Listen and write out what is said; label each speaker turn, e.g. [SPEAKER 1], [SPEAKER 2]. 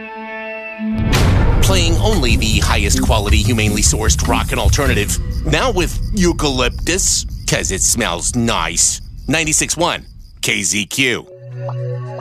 [SPEAKER 1] Playing only the highest quality, humanely sourced rock and alternative. Now with eucalyptus, 'cause it smells nice. 96.1 KZQ.